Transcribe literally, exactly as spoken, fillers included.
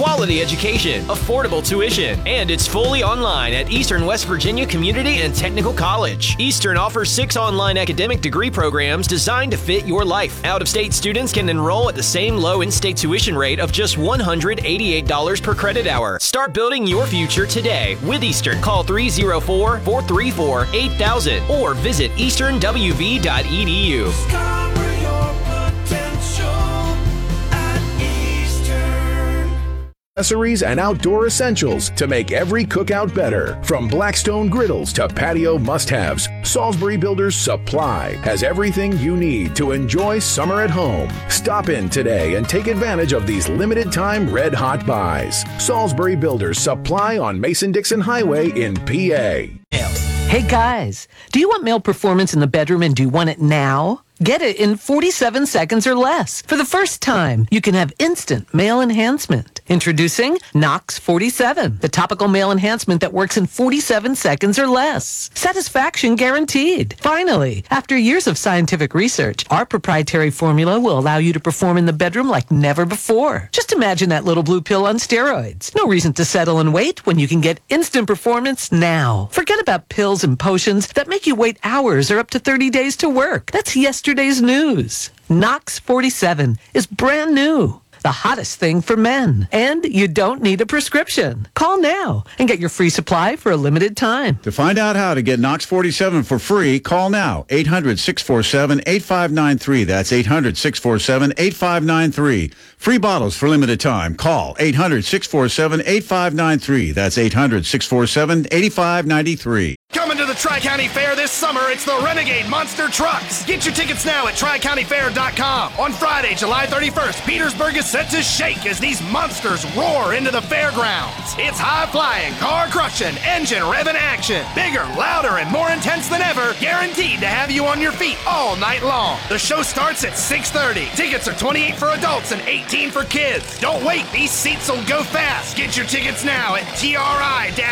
quality education, affordable tuition, and it's fully online at Eastern West Virginia Community and Technical College. Eastern offers six online academic degree programs designed to fit your life. Out-of-state students can enroll at the same low in-state tuition rate of just one hundred eighty-eight dollars per credit hour. Start building your future today with Eastern. Call three oh four, four three four, eight thousand or visit eastern w v dot e d u. Accessories and outdoor essentials to make every cookout better. From Blackstone griddles to patio must-haves, Salisbury Builders Supply has everything you need to enjoy summer at home. Stop in today and take advantage of these limited-time red-hot buys. Salisbury Builders Supply on Mason-Dixon Highway in P A. Hey guys, do you want male performance in the bedroom and do you want it now? Get it in forty-seven seconds or less. For the first time, you can have instant male enhancement. Introducing Nox forty-seven, the topical male enhancement that works in forty-seven seconds or less. Satisfaction guaranteed. Finally, after years of scientific research, our proprietary formula will allow you to perform in the bedroom like never before. Just imagine that little blue pill on steroids. No reason to settle and wait when you can get instant performance now. Forget about pills and potions that make you wait hours or up to thirty days to work. That's yesterday's news. Nox forty-seven is brand new. The hottest thing for men. And you don't need a prescription. Call now and get your free supply for a limited time. To find out how to get Nox forty-seven for free, call now. eight hundred, six four seven, eight five nine three. That's eight hundred, six four seven, eight five nine three. Free bottles for limited time. Call eight hundred, six four seven, eight five nine three. That's eight hundred, six four seven, eight five nine three. Coming to the Tri-County Fair this summer, it's the Renegade Monster Trucks. Get your tickets now at tri county fair dot com. On Friday, July thirty-first, Petersburg is set to shake as these monsters roar into the fairgrounds. It's high-flying, car-crushing, engine-revving action. Bigger, louder, and more intense than ever, guaranteed to have you on your feet all night long. The show starts at six thirty. Tickets are twenty-eight dollars for adults and eighteen dollars for kids. Don't wait, these seats will go fast. Get your tickets now at tri